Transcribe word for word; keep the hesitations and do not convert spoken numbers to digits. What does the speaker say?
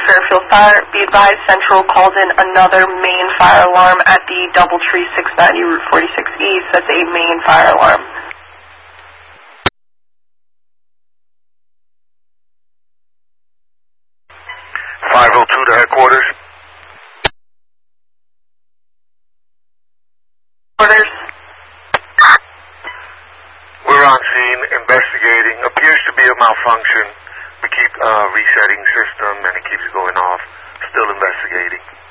Fairfield Fire. Be advised, Central called in another main fire alarm at the Doubletree six ninety Route forty-six East. That's a main fire alarm. five oh two to headquarters. Orders. We're on scene, investigating. Appears to be a malfunction. We keep uh, resetting system and it keeps going off. Still investigating.